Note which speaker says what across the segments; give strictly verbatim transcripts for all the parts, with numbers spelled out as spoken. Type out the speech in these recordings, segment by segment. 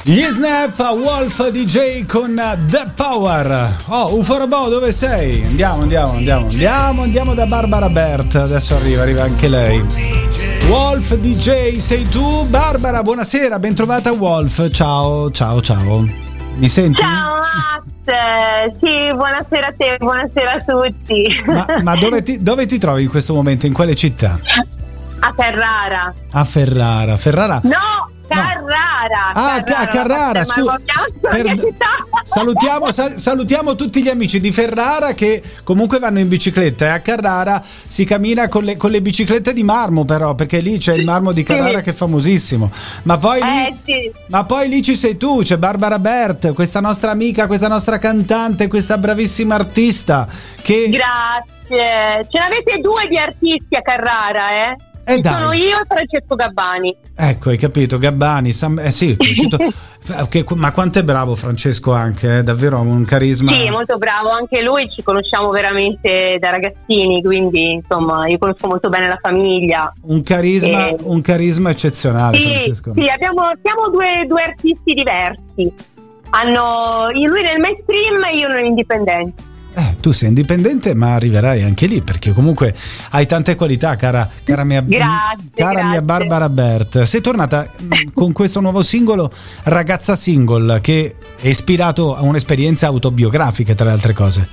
Speaker 1: Gli Snap, Wolf D J con The Power. Oh, Ufo Robot, dove sei? Andiamo, andiamo, andiamo, andiamo, andiamo da Barbara Bert. Adesso arriva, arriva anche lei. Wolf D J, sei tu? Barbara, buonasera, ben trovata Wolf. Ciao, ciao, ciao. Mi senti?
Speaker 2: Ciao Max, sì, buonasera a te, buonasera a tutti.
Speaker 1: Ma, ma dove, ti, dove ti trovi in questo momento? In quale città?
Speaker 2: A Ferrara.
Speaker 1: A Ferrara, Ferrara?
Speaker 2: No! Carrara,
Speaker 1: no. Ah,
Speaker 2: Carrara,
Speaker 1: Carrara, scusa. Per... Salutiamo, sal- salutiamo tutti gli amici di Ferrara che comunque vanno in bicicletta e a Carrara si cammina con le, con le biciclette di marmo, però, perché lì c'è il marmo di Carrara, sì, che è famosissimo. Ma poi lì,
Speaker 2: eh, sì.
Speaker 1: ma poi lì ci sei tu, c'è Barbara Bert, questa nostra amica, questa nostra cantante, questa bravissima artista che...
Speaker 2: Grazie. Ce n'avete due di artisti a Carrara, eh?
Speaker 1: Eh dai.
Speaker 2: Sono io e Francesco Gabbani.
Speaker 1: Ecco, hai capito, Gabbani, Sam, eh sì, è uscito, okay, ma quanto è bravo Francesco anche, eh? Davvero un carisma.
Speaker 2: Sì, molto bravo, anche lui, ci conosciamo veramente da ragazzini, quindi insomma io conosco molto bene la famiglia.
Speaker 1: Un carisma, e... un carisma eccezionale,
Speaker 2: sì,
Speaker 1: Francesco. Sì,
Speaker 2: abbiamo, siamo due, due artisti diversi, hanno lui nel mainstream e io nell'indipendente.
Speaker 1: Eh, tu sei indipendente, ma arriverai anche lì, perché comunque hai tante qualità, cara, cara mia,
Speaker 2: grazie,
Speaker 1: cara
Speaker 2: grazie.
Speaker 1: mia Barbara Bert. Sei tornata con questo nuovo singolo, Ragazza Single, che è ispirato a un'esperienza autobiografica, tra le altre cose.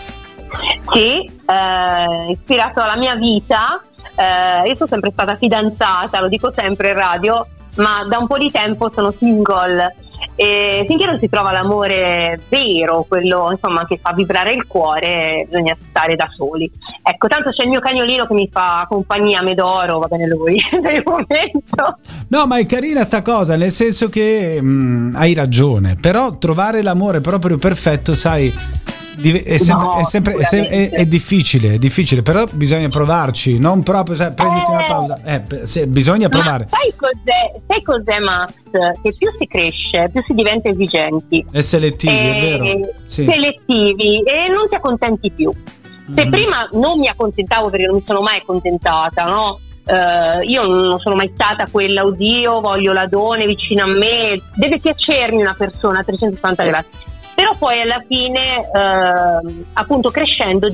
Speaker 2: Sì, eh, ispirato alla mia vita. Eh, io sono sempre stata fidanzata, lo dico sempre in radio, ma da un po' di tempo sono single. E finché non si trova l'amore vero, quello insomma che fa vibrare il cuore, bisogna stare da soli. Ecco, tanto c'è il mio cagnolino che mi fa compagnia, Medoro, va bene lui per il momento. No,
Speaker 1: ma è carina sta cosa, nel senso che mh, hai ragione, però trovare l'amore proprio perfetto, sai, è sempre,
Speaker 2: no,
Speaker 1: è, sempre è, è, è difficile, è difficile, però bisogna provarci, non proprio, sai, prenditi eh, una pausa, eh, se, bisogna provare.
Speaker 2: Ma sai cos'è, sai cos'è Max? Che più si cresce, più si diventa esigenti
Speaker 1: e selettivi,
Speaker 2: e,
Speaker 1: è vero? Sì.
Speaker 2: Selettivi e non ti accontenti più. Se mm-hmm. prima non mi accontentavo, perché non mi sono mai accontentata, no? Uh, io non sono mai stata quella, oddio, voglio la donna vicino a me, deve piacermi una persona a trecentosessanta gradi. Però poi alla fine, eh, appunto crescendo,